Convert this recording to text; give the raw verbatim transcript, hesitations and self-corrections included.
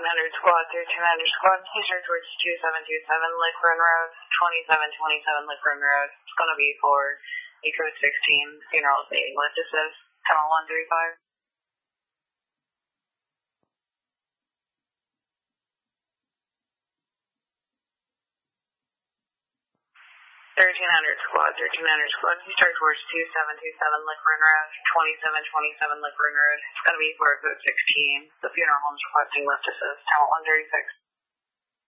hundred squad, thirteen hundred squad, please start towards two seven two seven Lick Run Road, twenty-seven twenty-seven Lick Run Road. It's going to be for a code sixteen, funeral being lift assist, tunnel one three five. thirteen hundred squad, thirteen hundred squad, please start towards two seven two seven Lick Run Road, twenty-seven twenty-seven Lick Run Road. It's going to be for a code sixteen. The funeral home's requesting lift assist, tunnel one thirty-six.